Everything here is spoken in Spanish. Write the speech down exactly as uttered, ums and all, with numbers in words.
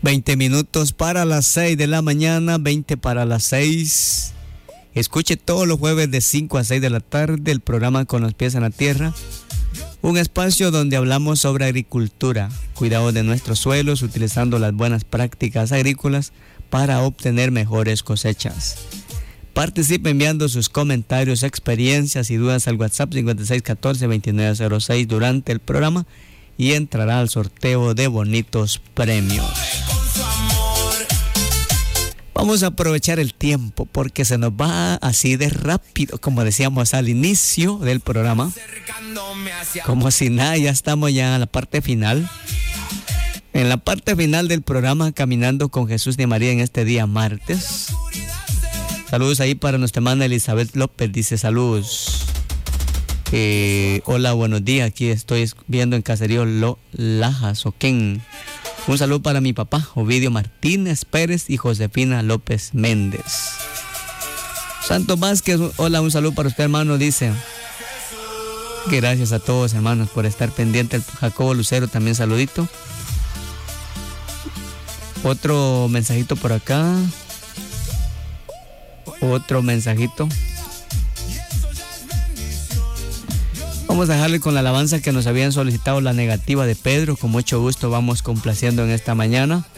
veinte minutos para las seis de la mañana, veinte para las seis. Escuche todos los jueves de cinco a seis de la tarde el programa Con los Pies en la Tierra. Un espacio donde hablamos sobre agricultura, cuidado de nuestros suelos, utilizando las buenas prácticas agrícolas para obtener mejores cosechas. Participe enviando sus comentarios, experiencias y dudas al WhatsApp cincuenta y seis catorce veintinueve cero seis durante el programa y entrará al sorteo de bonitos premios. Vamos a aprovechar el tiempo porque se nos va así de rápido, como decíamos al inicio del programa. Como si nada, ya estamos ya en la parte final. En la parte final del programa Caminando con Jesús y María en este día martes. Saludos ahí para nuestra hermana Elizabeth López, dice saludos. Eh, hola, buenos días, aquí estoy viendo en Caserío Lo, Lajas, Oquén. Un saludo para mi papá, Ovidio Martínez Pérez y Josefina López Méndez. Santos Vázquez, hola, un saludo para usted, hermano, dice. Gracias a todos, hermanos, por estar pendientes. Jacobo Lucero, también saludito. Otro mensajito por acá. Otro mensajito. Vamos a dejarle con la alabanza que nos habían solicitado, la negativa de Pedro. Con mucho gusto vamos complaciendo en esta mañana.